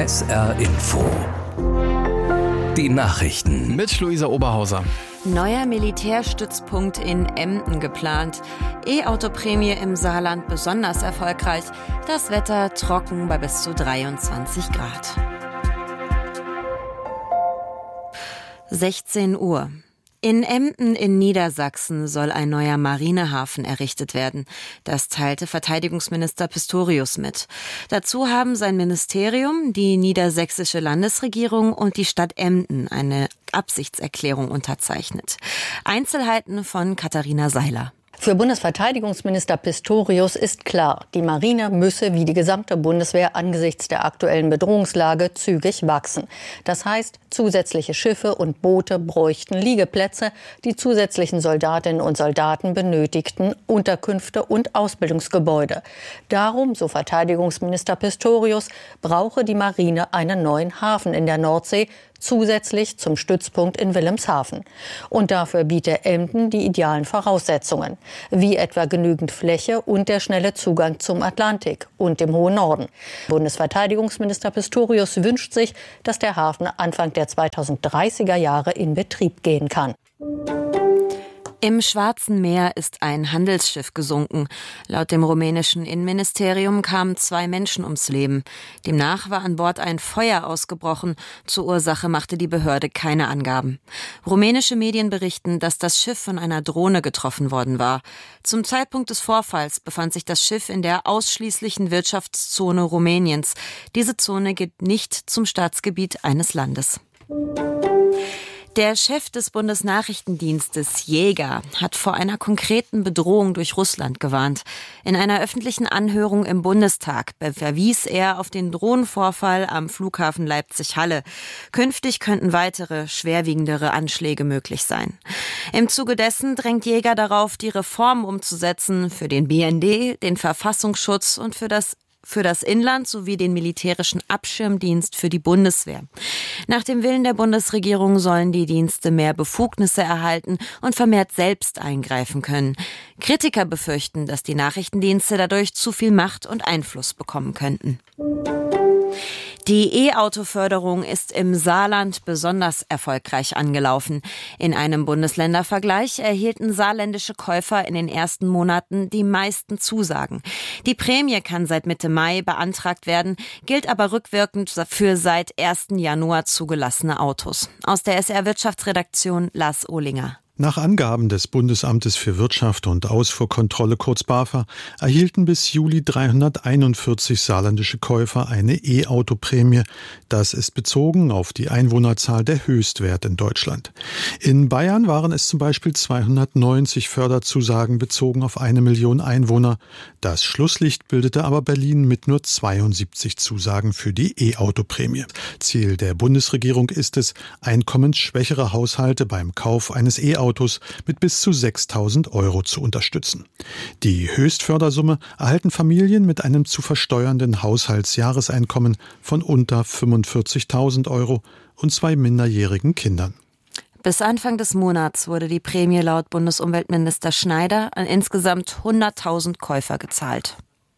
SR Info. Die Nachrichten mit Luisa Oberhauser. Neuer Militärstützpunkt in Emden geplant. E-Auto-Prämie im Saarland besonders erfolgreich. Das Wetter trocken bei bis zu 23 Grad. 16 Uhr. In Emden in Niedersachsen soll ein neuer Marinehafen errichtet werden. Das teilte Verteidigungsminister Pistorius mit. Dazu haben sein Ministerium, die niedersächsische Landesregierung und die Stadt Emden eine Absichtserklärung unterzeichnet. Einzelheiten von Katharina Seiler. Für Bundesverteidigungsminister Pistorius ist klar, die Marine müsse wie die gesamte Bundeswehr angesichts der aktuellen Bedrohungslage zügig wachsen. Das heißt, zusätzliche Schiffe und Boote bräuchten Liegeplätze, die zusätzlichen Soldatinnen und Soldaten benötigten Unterkünfte und Ausbildungsgebäude. Darum, so Verteidigungsminister Pistorius, brauche die Marine einen neuen Hafen in der Nordsee, zusätzlich zum Stützpunkt in Wilhelmshaven. Und dafür biete Emden die idealen Voraussetzungen, wie etwa genügend Fläche und der schnelle Zugang zum Atlantik und dem hohen Norden. Bundesverteidigungsminister Pistorius wünscht sich, dass der Hafen Anfang der 2030er Jahre in Betrieb gehen kann. Im Schwarzen Meer ist ein Handelsschiff gesunken. Laut dem rumänischen Innenministerium kamen 2 Menschen ums Leben. Demnach war an Bord ein Feuer ausgebrochen. Zur Ursache machte die Behörde keine Angaben. Rumänische Medien berichten, dass das Schiff von einer Drohne getroffen worden war. Zum Zeitpunkt des Vorfalls befand sich das Schiff in der ausschließlichen Wirtschaftszone Rumäniens. Diese Zone gilt nicht zum Staatsgebiet eines Landes. Der Chef des Bundesnachrichtendienstes, Jäger, hat vor einer konkreten Bedrohung durch Russland gewarnt. In einer öffentlichen Anhörung im Bundestag verwies er auf den Drohnenvorfall am Flughafen Leipzig-Halle. Künftig könnten weitere, schwerwiegendere Anschläge möglich sein. Im Zuge dessen drängt Jäger darauf, die Reformen umzusetzen für den BND, den Verfassungsschutz und für das Inland sowie den militärischen Abschirmdienst für die Bundeswehr. Nach dem Willen der Bundesregierung sollen die Dienste mehr Befugnisse erhalten und vermehrt selbst eingreifen können. Kritiker befürchten, dass die Nachrichtendienste dadurch zu viel Macht und Einfluss bekommen könnten. Die E-Auto-Förderung ist im Saarland besonders erfolgreich angelaufen. In einem Bundesländervergleich erhielten saarländische Käufer in den ersten Monaten die meisten Zusagen. Die Prämie kann seit Mitte Mai beantragt werden, gilt aber rückwirkend für seit 1. Januar zugelassene Autos. Aus der SR-Wirtschaftsredaktion Lars Ohlinger. Nach Angaben des Bundesamtes für Wirtschaft und Ausfuhrkontrolle kurz BAFA erhielten bis Juli 341 saarländische Käufer eine E-Auto-Prämie. Das ist bezogen auf die Einwohnerzahl der Höchstwert in Deutschland. In Bayern waren es zum Beispiel 290 Förderzusagen bezogen auf 1 Million Einwohner. Das Schlusslicht bildete aber Berlin mit nur 72 Zusagen für die E-Auto-Prämie. Ziel der Bundesregierung ist es, einkommensschwächere Haushalte beim Kauf eines E-Autos mit bis zu 6.000 € zu unterstützen. Die Höchstfördersumme erhalten Familien mit einem zu versteuernden Haushaltsjahreseinkommen von unter 45.000 € und 2 minderjährigen Kindern. Bis Anfang des Monats wurde die Prämie laut Bundesumweltminister Schneider an insgesamt 100.000 Käufer gezahlt.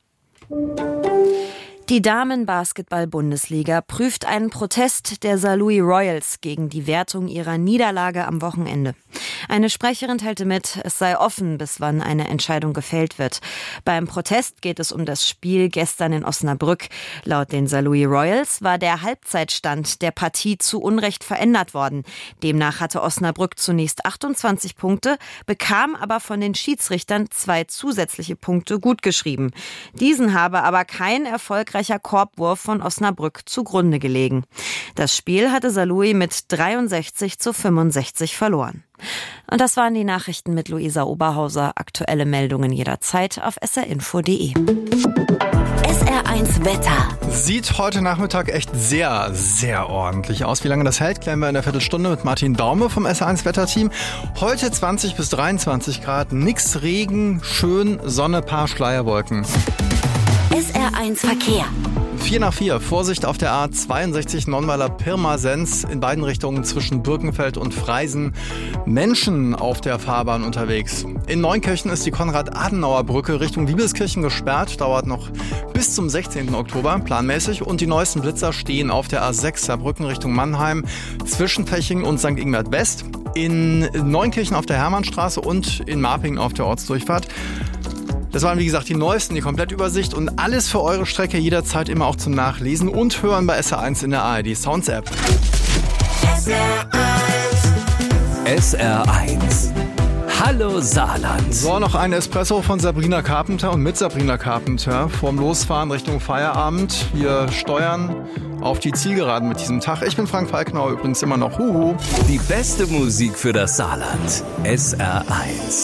Die Damen-Basketball-Bundesliga prüft einen Protest der Saarlouis Royals gegen die Wertung ihrer Niederlage am Wochenende. Eine Sprecherin teilte mit, es sei offen, bis wann eine Entscheidung gefällt wird. Beim Protest geht es um das Spiel gestern in Osnabrück. Laut den Saarlouis Royals war der Halbzeitstand der Partie zu Unrecht verändert worden. Demnach hatte Osnabrück zunächst 28 Punkte, bekam aber von den Schiedsrichtern 2 zusätzliche Punkte gutgeschrieben. Diesen habe aber kein erfolgreicher Korbwurf von Osnabrück zugrunde gelegen. Das Spiel hatte Saarlouis mit 63:65 verloren. Und das waren die Nachrichten mit Luisa Oberhauser. Aktuelle Meldungen jederzeit auf srinfo.de. SR1 Wetter. Sieht heute Nachmittag echt sehr, sehr ordentlich aus. Wie lange das hält, klären wir in der Viertelstunde mit Martin Daume vom SR1 Wetterteam. Heute 20 bis 23 Grad, nix Regen, schön Sonne, paar Schleierwolken. SR1 Verkehr. 4 Vorsicht auf der A62 Nonnweiler-Pirmasens in beiden Richtungen zwischen Birkenfeld und Freisen. Menschen auf der Fahrbahn unterwegs. In Neunkirchen ist die Konrad-Adenauer-Brücke Richtung Liebeskirchen gesperrt. Dauert noch bis zum 16. Oktober planmäßig. Und die neuesten Blitzer stehen auf der A6 Saarbrücken Richtung Mannheim zwischen Fechingen und St. Ingbert West. In Neunkirchen auf der Hermannstraße und in Marpingen auf der Ortsdurchfahrt. Das waren, wie gesagt, die neuesten, die Komplettübersicht und alles für eure Strecke jederzeit immer auch zum Nachlesen und Hören bei SR1 in der ARD Sounds App. SR1. Hallo Saarland. So, noch ein Espresso von Sabrina Carpenter und mit Sabrina Carpenter vorm Losfahren Richtung Feierabend. Wir steuern auf die Zielgeraden mit diesem Tag. Ich bin Frank Falkenauer, übrigens immer noch Huhu. Die beste Musik für das Saarland. SR1.